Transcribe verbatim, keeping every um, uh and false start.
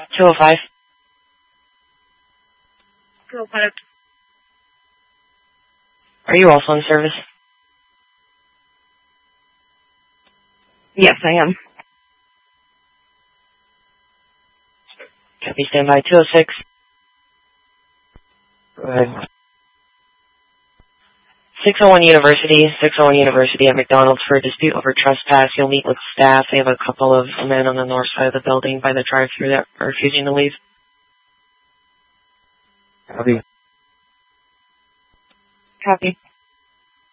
two oh five. two oh five. Are you also in service? Yes, I am. Copy, stand by. two oh six. Go ahead. six oh one University, six oh one University at McDonald's for a dispute over trespass. You'll meet with staff. They have a couple of men on the north side of the building by the drive-thru that are refusing to leave. Copy. Copy.